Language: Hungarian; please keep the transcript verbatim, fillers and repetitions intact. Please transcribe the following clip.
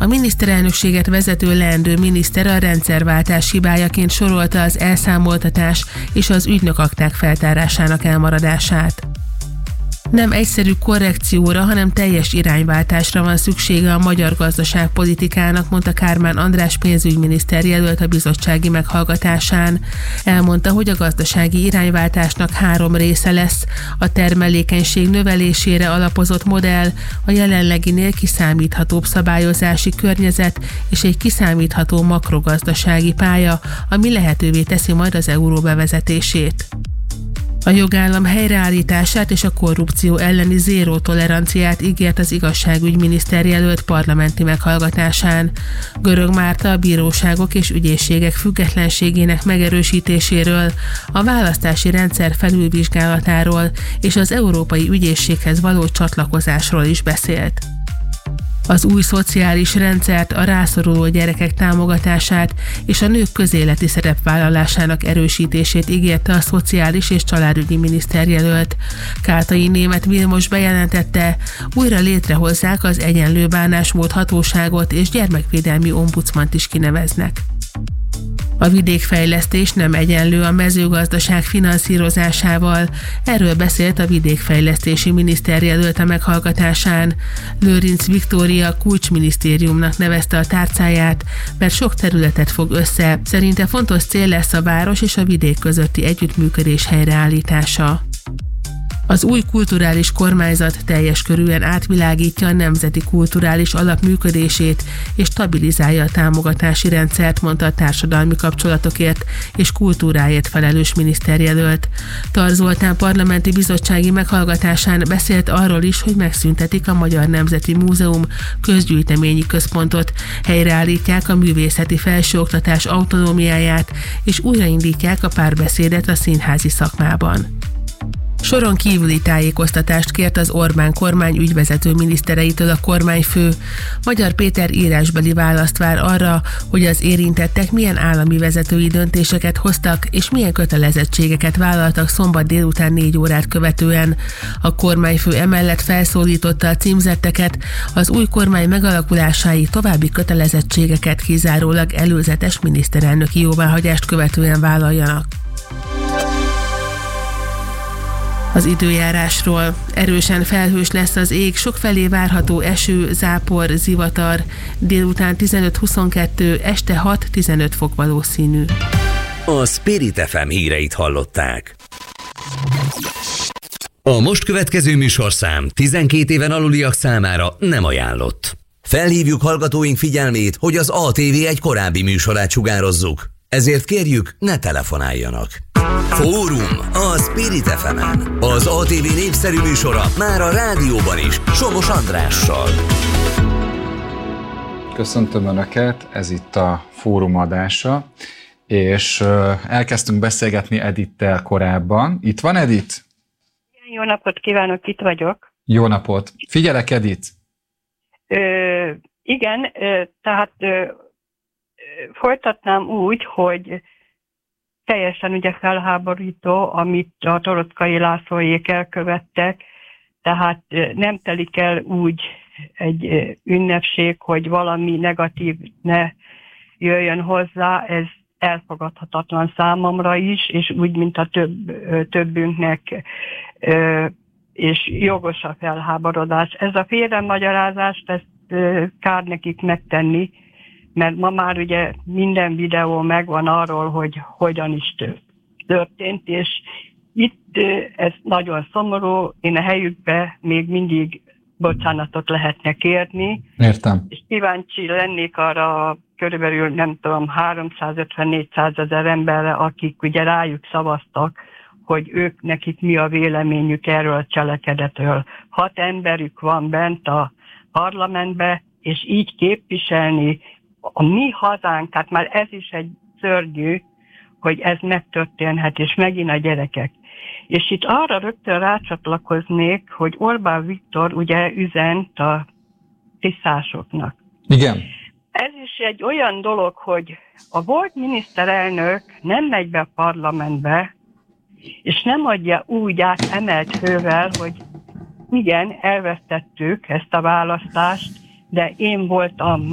A miniszterelnökséget vezető leendő miniszter a rendszerváltás hibájaként sorolta az elszámoltatás és az ügynökakták feltárásának elmaradását. Nem egyszerű korrekcióra, hanem teljes irányváltásra van szüksége a magyar gazdaságpolitikának, mondta Kármán András pénzügyminiszter jelölt a bizottsági meghallgatásán. Elmondta, hogy a gazdasági irányváltásnak három része lesz: a termelékenység növelésére alapozott modell, a jelenleginél kiszámíthatóbb szabályozási környezet és egy kiszámítható makrogazdasági pálya, ami lehetővé teszi majd az euró bevezetését. A jogállam helyreállítását és a korrupció elleni zéró toleranciát ígért az igazságügyminiszter jelölt parlamenti meghallgatásán. Görög Márta a bíróságok és ügyészségek függetlenségének megerősítéséről, a választási rendszer felülvizsgálatáról és az Európai Ügyészséghez való csatlakozásról is beszélt. Az új szociális rendszert, a rászoruló gyerekek támogatását és a nők közéleti szerepvállalásának erősítését ígérte a szociális és családügyi miniszter jelölt. Káltai Németh Vilmos bejelentette, újra létrehozzák az egyenlő bánásmód hatóságot és gyermekvédelmi ombudsmant is kineveznek. A vidékfejlesztés nem egyenlő a mezőgazdaság finanszírozásával, erről beszélt a vidékfejlesztési miniszter jelölt a meghallgatásán. Lőrinc Viktória kulcsminisztériumnak nevezte a tárcáját, mert sok területet fog össze, szerinte fontos cél lesz a város és a vidék közötti együttműködés helyreállítása. Az új kulturális kormányzat teljes körűen átvilágítja a nemzeti kulturális alap működését és stabilizálja a támogatási rendszert, mondta a társadalmi kapcsolatokért és kultúráért felelős miniszterjelölt. Tar Zoltán parlamenti bizottsági meghallgatásán beszélt arról is, hogy megszüntetik a Magyar Nemzeti Múzeum közgyűjteményi központot, helyreállítják a művészeti felsőoktatás autonómiáját és újraindítják a párbeszédet a színházi szakmában. Soron kívüli tájékoztatást kért az Orbán kormány ügyvezető minisztereitől a kormányfő. Magyar Péter írásbeli választ vár arra, hogy az érintettek milyen állami vezetői döntéseket hoztak és milyen kötelezettségeket vállaltak szombat délután négy órát követően. A kormányfő emellett felszólította a címzetteket, az új kormány megalakulásáig további kötelezettségeket kizárólag előzetes miniszterelnöki jóváhagyást követően vállaljanak. Az időjárásról: erősen felhős lesz az ég, sokfelé várható eső, zápor, zivatar, délután tizenöt-huszonkettő, este hat-tizenöt fok valószínű. A Spirit ef em híreit hallották. A most következő műsorszám tizenkét éven aluliak számára nem ajánlott. Felhívjuk hallgatóink figyelmét, hogy az á té vé egy korábbi műsorát sugározzuk. Ezért kérjük, ne telefonáljanak. Fórum a Spirit ef emen. Az á té vé népszerű műsora már a rádióban is, Somos Andrással. Köszöntöm Önöket, ez itt a Fórum adása, és elkezdtünk beszélgetni Edittel korábban. Itt van Edit? Jó napot kívánok, itt vagyok. Jó napot. Figyelek, Edit. Ö, igen, ö, tehát ö, folytatnám úgy, hogy teljesen ugye felháborító, amit a Torockai Lászlóék elkövettek, tehát nem telik el úgy egy ünnepség, hogy valami negatív ne jöjjön hozzá, ez elfogadhatatlan számomra is, és úgy, mint a több, többünknek, és jogos a felháborodás. Ez a félremagyarázást, ezt kár nekik megtenni, mert ma már ugye minden videó megvan arról, hogy hogyan is történt, és itt ez nagyon szomorú, én a helyükbe még mindig bocsánatot lehetne kérni. Értem. És kíváncsi lennék arra körülbelül, nem tudom, háromszázötven-négyszáz ezer emberre, akik ugye rájuk szavaztak, hogy ők, nekik mi a véleményük erről a cselekedetről. Hat emberük van bent a parlamentbe, és így képviselni a mi hazánk, tehát már ez is egy szörnyű, hogy ez megtörténhet, és megint a gyerekek. És itt arra rögtön rácsatlakoznék, hogy Orbán Viktor ugye üzent a tisztásoknak. Igen. Ez is egy olyan dolog, hogy a volt miniszterelnök nem megy be a parlamentbe, és nem adja úgy át emelt hővel, hogy igen, elvesztettük ezt a választást, de én voltam